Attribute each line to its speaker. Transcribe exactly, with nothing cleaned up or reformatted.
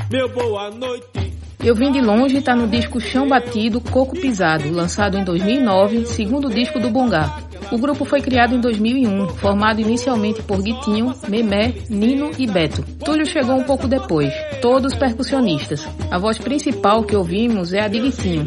Speaker 1: Meu boa noite.
Speaker 2: Eu Vim de Longe está no disco Chão Batido, Coco Pisado, lançado em dois mil e nove, segundo disco do Bongá. O grupo foi criado em dois mil e um, formado inicialmente por Guitinho, Memé, Nino e Beto. Túlio chegou um pouco depois, todos percussionistas. A voz principal que ouvimos é a de Guitinho.